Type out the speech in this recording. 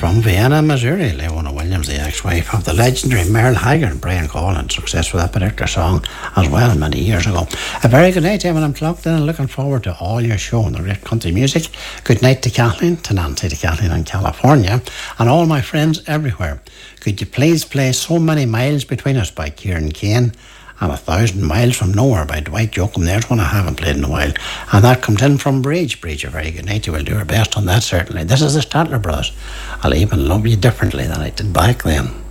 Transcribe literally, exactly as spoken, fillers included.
from Vienna, Missouri, Leona Williams, the ex-wife of the legendary Merle Haggard. Brian Cole had success with that particular song as well many years ago. A very good night to everyone plugged in and looking forward to all your show and the great country music. Good night to Kathleen, to Nancy, to Kathleen in California, and all my friends everywhere. Could you please play So Many Miles Between Us by Kieran Kane, and A Thousand Miles From Nowhere by Dwight Yoakam? There's one I haven't played in a while. And that comes in from Bridge. Bridge, a very good night. You will do our best on that, certainly. This is the Statler Brothers. I'll even love you differently than I did back then.